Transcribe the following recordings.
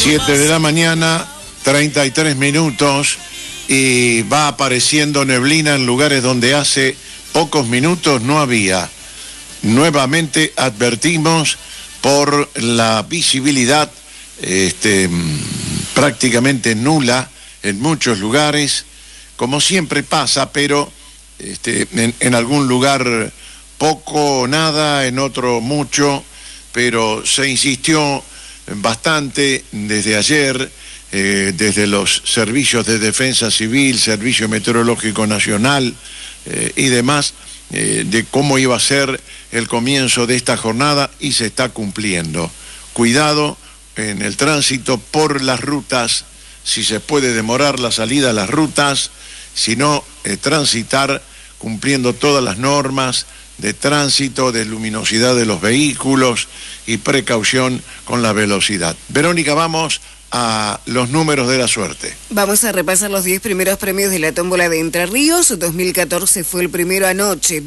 7 de la mañana, 33 minutos, y va apareciendo neblina en lugares donde hace pocos minutos no había. Nuevamente advertimos por la visibilidad prácticamente nula en muchos lugares, como siempre pasa, pero en algún lugar poco o nada, en otro mucho, pero se insistió bastante desde ayer, desde los servicios de defensa civil, Servicio Meteorológico Nacional y demás, de cómo iba a ser el comienzo de esta jornada, y se está cumpliendo. Cuidado en el tránsito por las rutas, si se puede demorar la salida a las rutas, sino transitar cumpliendo todas las normas de tránsito, de luminosidad de los vehículos y precaución con la velocidad. Verónica, vamos a los números de la suerte. Vamos a repasar los 10 primeros premios de la tómbola de Entre Ríos. 2014 fue el primero anoche.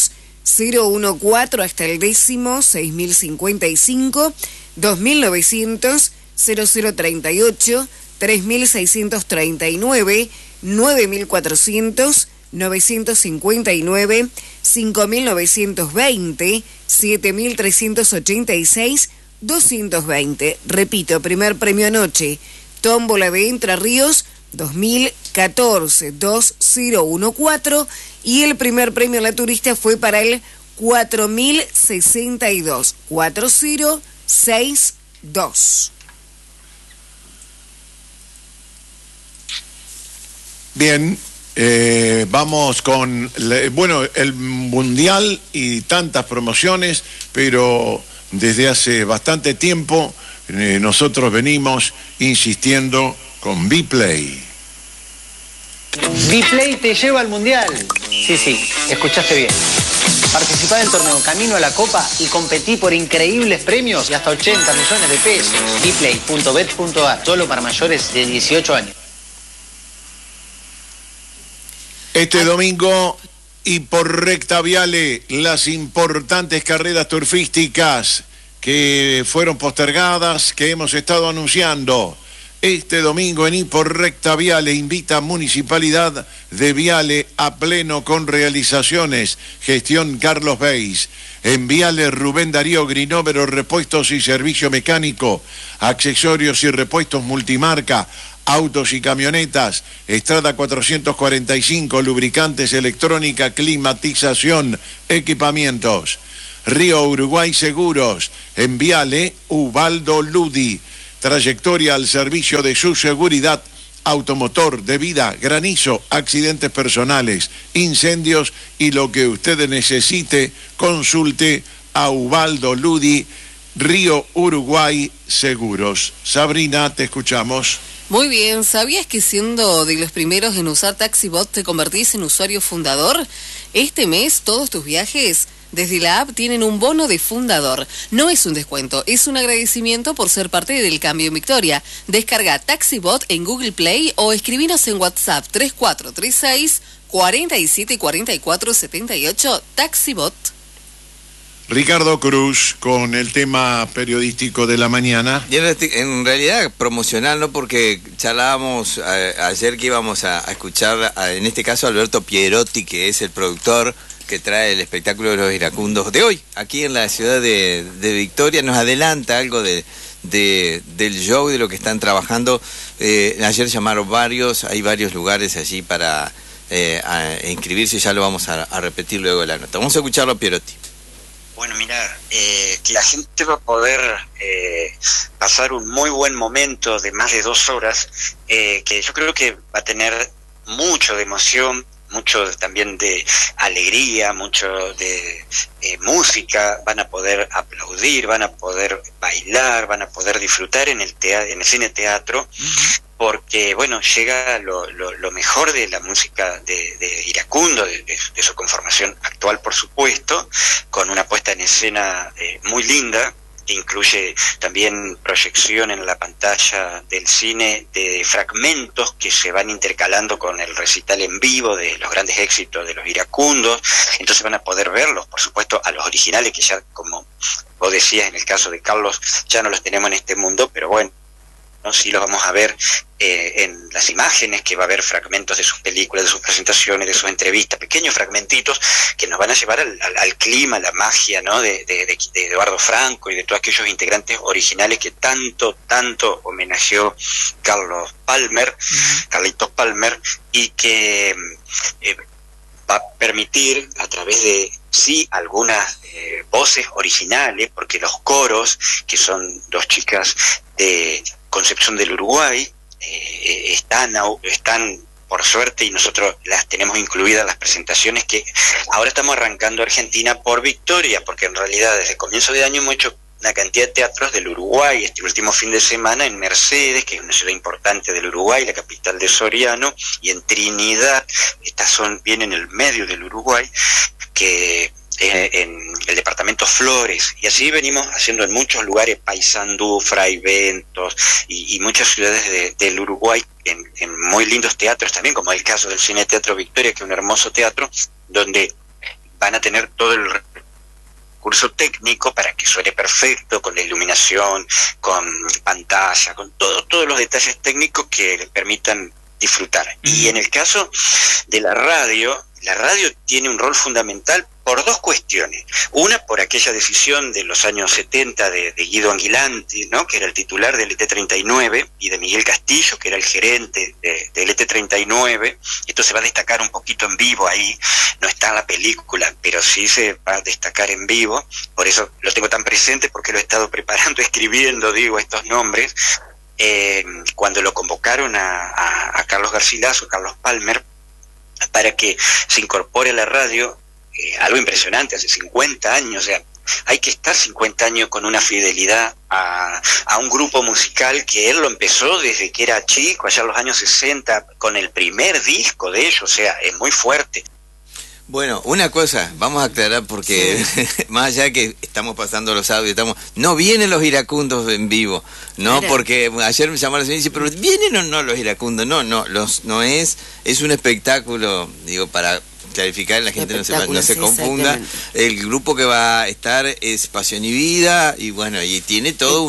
2014 hasta el décimo, 6.055. 2.900, 0038, 3.639, 9.400, 959, 5.920, 7.386, 220. Repito, primer premio anoche, tómbola de Entre Ríos, 2014, 2014, y el primer premio a la turista fue para el 4062, 4062. Bien, vamos con, el Mundial y tantas promociones, pero desde hace bastante tiempo nosotros venimos insistiendo con Vplay. Vplay te lleva al Mundial. Sí, escuchaste bien. Participá del torneo Camino a la Copa y competí por increíbles premios y hasta 80 millones de pesos. Vplay.bet.ar, solo para mayores de 18 años. Este domingo, y por Recta Viale, las importantes carreras turfísticas que fueron postergadas, que hemos estado anunciando. Este domingo en Por Recta Viale invita a Municipalidad de Viale a pleno con realizaciones. Gestión Carlos Beis. En Viale Rubén Darío Grinóvero, repuestos y servicio mecánico, accesorios y repuestos multimarca, autos y camionetas. Estrada 445, lubricantes, electrónica, climatización, equipamientos. Río Uruguay Seguros. En Viale, Ubaldo Ludi. Trayectoria al servicio de su seguridad, automotor, de vida, granizo, accidentes personales, incendios y lo que usted necesite, consulte a Ubaldo Ludi, Río Uruguay Seguros. Sabrina, te escuchamos. Muy bien, ¿sabías que siendo de los primeros en usar TaxiBot te convertís en usuario fundador? Este mes todos tus viajes desde la app tienen un bono de fundador. No es un descuento, es un agradecimiento por ser parte del cambio en Victoria. Descarga TaxiBot en Google Play o escribinos en WhatsApp 3436 47 44 78 TaxiBot. Ricardo Cruz con el tema periodístico de la mañana. Y en realidad promocional, ¿no? Porque charlábamos ayer que íbamos a escuchar, en este caso, a Alberto Pierotti, que es el productor que trae el espectáculo de los iracundos de hoy, aquí en la ciudad de Victoria. Nos adelanta algo del show, de lo que están trabajando. Ayer llamaron varios, hay varios lugares allí para inscribirse, ya lo vamos a repetir luego de la nota. Vamos a escucharlo a Pierotti. Bueno, mira, que la gente va a poder pasar un muy buen momento de más de 2 horas, que yo creo que va a tener mucho de emoción, mucho también de alegría, mucho de música. Van a poder aplaudir, van a poder bailar, van a poder disfrutar en el cine teatro, porque bueno, llega lo mejor de la música de Iracundo, de su conformación actual, por supuesto, con una puesta en escena muy linda, que incluye también proyección en la pantalla del cine de fragmentos que se van intercalando con el recital en vivo de los grandes éxitos de los iracundos. Entonces van a poder verlos, por supuesto, a los originales, que ya, como vos decías, en el caso de Carlos, ya no los tenemos en este mundo, pero bueno, ¿no? Sí los vamos a ver en las imágenes, que va a haber fragmentos de sus películas, de sus presentaciones, de sus entrevistas, pequeños fragmentitos que nos van a llevar al clima, a la magia, ¿no? de Eduardo Franco y de todos aquellos integrantes originales que tanto homenajeó Carlitos Palmer, y que va a permitir, a través de algunas voces originales, porque los coros, que son dos chicas de Concepción del Uruguay, están por suerte, y nosotros las tenemos incluidas en las presentaciones, que ahora estamos arrancando Argentina por Victoria, porque en realidad desde el comienzo de año hemos hecho una cantidad de teatros del Uruguay. Este último fin de semana en Mercedes, que es una ciudad importante del Uruguay, la capital de Soriano, y en Trinidad, viene en el medio del Uruguay, que en el departamento Flores, y así venimos haciendo en muchos lugares, Paysandú, Fraiventos y muchas ciudades del Uruguay, en muy lindos teatros también, como el caso del Cine Teatro Victoria, que es un hermoso teatro, donde van a tener todo el recurso técnico para que suene perfecto, con la iluminación, con pantalla, con todos los detalles técnicos que le permitan disfrutar. Y en el caso de la radio tiene un rol fundamental por dos cuestiones. Una, por aquella decisión de los años 70 de Guido Anguilanti, ¿no? Que era el titular del ET39, y de Miguel Castillo, que era el gerente del ET39. Esto se va a destacar un poquito en vivo ahí, no está en la película, pero sí se va a destacar en vivo. Por eso lo tengo tan presente, porque lo he estado preparando, escribiendo, estos nombres. Cuando lo convocaron a Carlos Garcilaso, Carlos Palmer, para que se incorpore a la radio, algo impresionante, hace 50 años, o sea, hay que estar 50 años con una fidelidad a un grupo musical que él lo empezó desde que era chico, allá en los años 60, con el primer disco de ellos, o sea, es muy fuerte. Bueno, una cosa, vamos a aclarar, porque más allá de que estamos pasando los audios, no vienen los iracundos en vivo, ¿no? Mira. Porque ayer me llamaron y dice, pero ¿vienen o no los iracundos? No es un espectáculo, para clarificar, la gente no se confunda. El grupo que va a estar es Pasión y Vida, y bueno, y tiene todo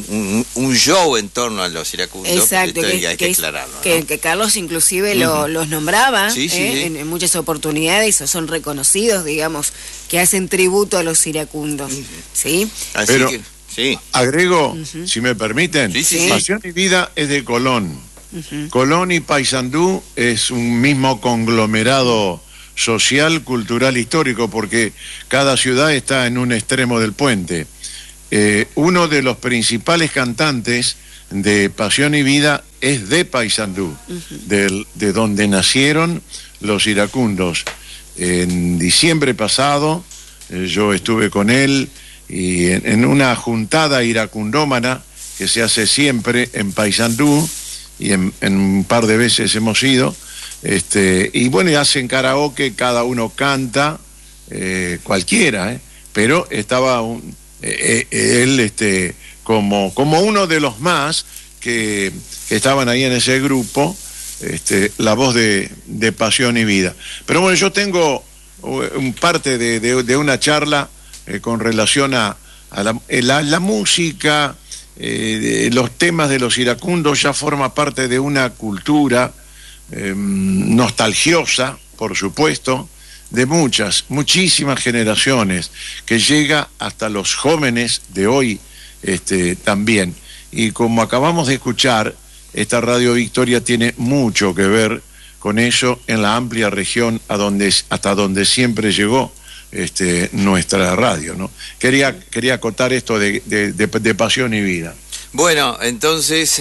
un show en torno a los iracundos. Exacto, hay que aclararlo, ¿no? que Carlos inclusive los nombraba en muchas oportunidades, son reconocidos, que hacen tributo a los iracundos. ¿Sí? Así pero que, agrego, si me permiten, Pasión y Vida es de Colón. Colón y Paysandú es un mismo conglomerado social, cultural, histórico, porque cada ciudad está en un extremo del puente. Uno de los principales cantantes de Pasión y Vida es de Paysandú, de donde nacieron los iracundos. En diciembre pasado yo estuve con él y en una juntada iracundómana que se hace siempre en Paysandú, y en un par de veces hemos ido. Y bueno, hacen karaoke, cada uno canta, cualquiera, pero estaba él como uno de los más que estaban ahí en ese grupo, la voz de Pasión y Vida. Pero bueno, yo tengo un parte de una charla con relación a la música, los temas de los iracundos. Ya forma parte de una cultura nostalgiosa, por supuesto, de muchísimas generaciones, que llega hasta los jóvenes de hoy también. Y como acabamos de escuchar, esta Radio Victoria tiene mucho que ver con eso en la amplia región hasta donde siempre llegó nuestra radio, ¿no? Quería acotar esto de Pasión y Vida. Bueno, entonces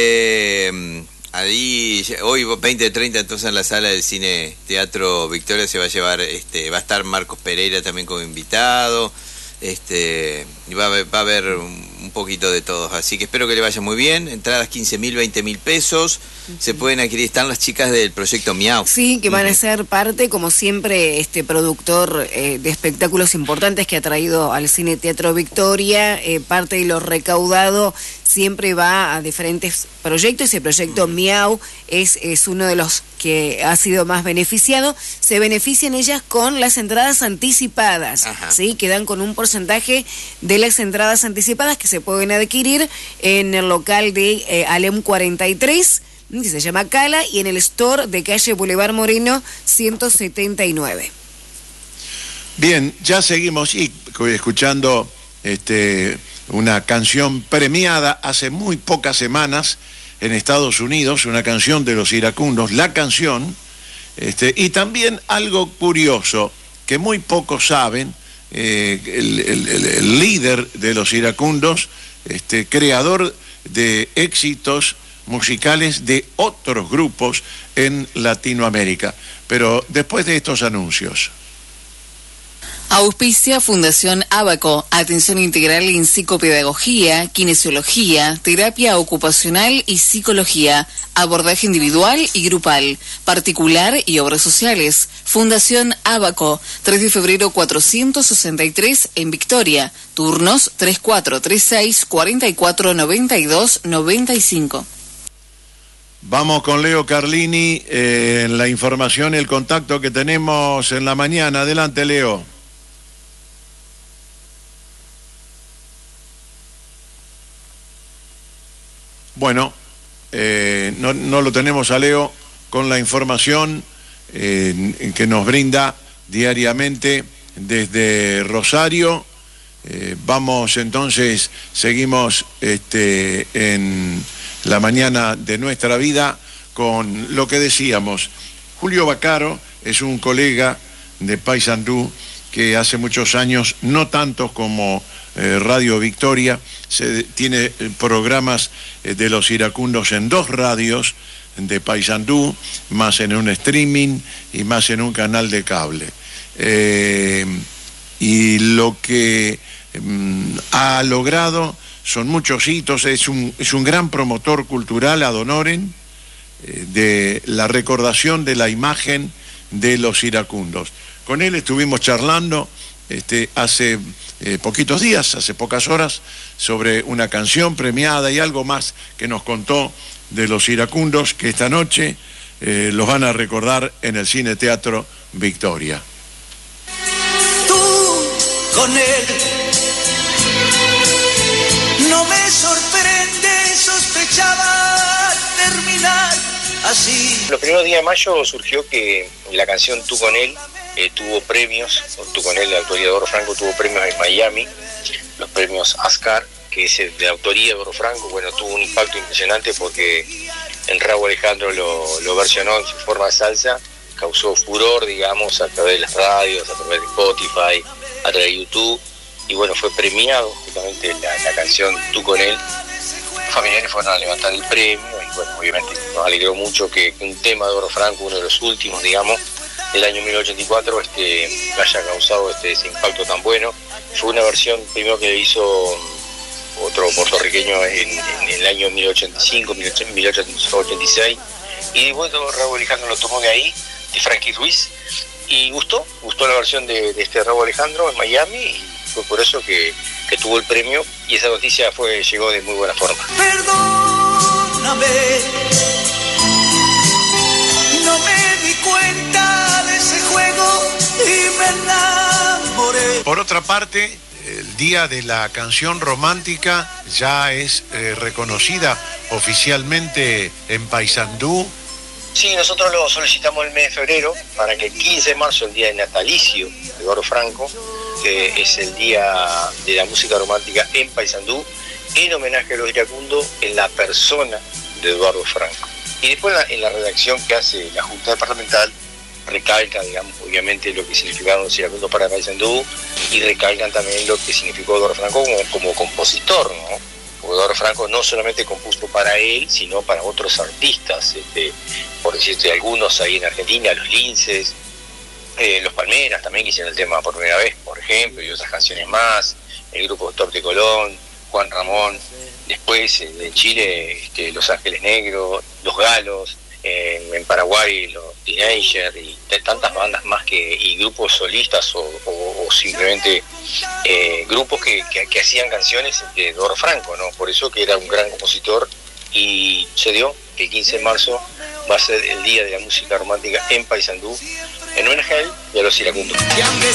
ahí, hoy 20:30, entonces en la sala del Cine Teatro Victoria se va a llevar, va a estar Marcos Pereira también como invitado, y va a haber un poquito de todos, así que espero que le vaya muy bien. Entradas 15.000, 20.000 pesos, se pueden adquirir. Están las chicas del proyecto Miau. Sí, que van a ser parte, como siempre, productor de espectáculos importantes que ha traído al Cine Teatro Victoria. Parte de lo recaudado siempre va a diferentes proyectos. El proyecto Miau es uno de los que ha sido más beneficiado. Se benefician ellas con las entradas anticipadas, ¿sí? Que dan con un porcentaje de las entradas anticipadas que se pueden adquirir en el local de Alem 43, que se llama Cala, y en el store de calle Boulevard Moreno 179. Bien, ya seguimos escuchando una canción premiada hace muy pocas semanas en Estados Unidos, una canción de los iracundos, la canción, y también algo curioso que muy pocos saben, el líder de los iracundos, creador de éxitos musicales de otros grupos en Latinoamérica. Pero después de estos anuncios. Auspicia Fundación Ábaco, atención integral en psicopedagogía, kinesiología, terapia ocupacional y psicología, abordaje individual y grupal, particular y obras sociales. Fundación Ábaco, 3 de febrero 463 en Victoria, turnos 3436 44 92 95. Vamos con Leo Carlini en la información y el contacto que tenemos en la mañana. Adelante, Leo. Bueno, no lo tenemos a Leo con la información que nos brinda diariamente desde Rosario. Vamos entonces, seguimos en la mañana de nuestra vida con lo que decíamos. Julio Baccaro es un colega de Paysandú que hace muchos años, no tantos como Radio Victoria, tiene programas de los iracundos en 2 radios de Paysandú, más en un streaming y más en un canal de cable. Y lo que ha logrado son muchos hitos, es un gran promotor cultural ad honorem de la recordación de la imagen de los iracundos. Con él estuvimos charlando hace poquitos días, hace pocas horas, sobre una canción premiada y algo más que nos contó de los iracundos, que esta noche los van a recordar en el Cine Teatro Victoria. Tú con él, no me sorprende, sospechaba terminar así. Los primeros días de mayo surgió que la canción Tú con él tuvo premios. Tú con él, la autoría de Doro Franco, tuvo premios en Miami, los premios Ascar, que es de autoría de Doro Franco. Bueno, tuvo un impacto impresionante porque en Raúl Alejandro lo versionó en su forma de salsa, causó furor, digamos, a través de las radios, a través de Spotify, a través de YouTube, y bueno, fue premiado justamente la canción Tú con él. Los familiares fueron a levantar el premio y bueno, obviamente nos alegró mucho que un tema de Doro Franco, uno de los últimos, digamos, del año 1984, haya causado ese impacto tan bueno. Fue una versión primero que hizo otro puertorriqueño en el año 1985, 1886, y después Raúl Alejandro lo tomó de ahí, de Frankie Ruiz, y gustó la versión de Raúl Alejandro en Miami, y fue por eso que tuvo el premio, y esa noticia llegó de muy buena forma. Perdóname, no me di cuenta de ese juego y me enamoré. Por otra parte, el Día de la Canción Romántica ya es reconocida oficialmente en Paysandú. Sí, nosotros lo solicitamos el mes de febrero para que el 15 de marzo, el día de natalicio de Doro Franco, es el Día de la Música Romántica en Paysandú, en homenaje a los iracundos en la persona de Eduardo Franco. Y después en la redacción que hace la Junta Departamental recalca, digamos, obviamente lo que significaron los iracundos para Paysandú, y recalcan también lo que significó Eduardo Franco como compositor, ¿no? Porque Eduardo Franco no solamente compuso para él, sino para otros artistas, por decirte algunos ahí en Argentina, los Linces, los Palmeras también, que hicieron el tema por primera vez, por ejemplo, y otras canciones más, el grupo Top de Colón, Juan Ramón, después en Chile, Los Ángeles Negros, Los Galos, en Paraguay los Teenagers, y tantas bandas más y grupos solistas o simplemente grupos que hacían canciones de Dor Franco, ¿no? Por eso que era un gran compositor, y se dio que el 15 de marzo va a ser el Día de la Música Romántica en Paysandú, en homenaje a él y a los iracundos. Y aunque